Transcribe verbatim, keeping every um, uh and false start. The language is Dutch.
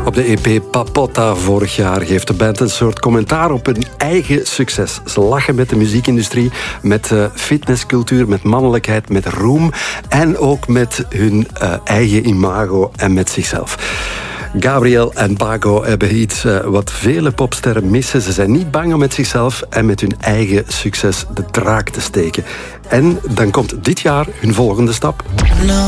Op de E P Papota vorig jaar geeft de band een soort commentaar op hun eigen succes. Ze lachen met de muziekindustrie, met uh, fitnesscultuur, met mannelijkheid, met roem en ook met hun uh, eigen imago en met zichzelf. Gabriel en Paco hebben iets uh, wat vele popsterren missen. Ze zijn niet bang om met zichzelf en met hun eigen succes de draak te steken. En dan komt dit jaar hun volgende stap. No.